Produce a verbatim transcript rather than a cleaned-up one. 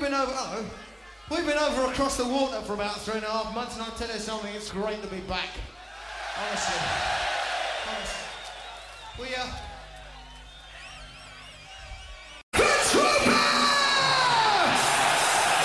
been over, oh, we've been over across the water for about three and a half months, and I'll tell you something, it's great to be back. Honestly. Honestly. We, uh,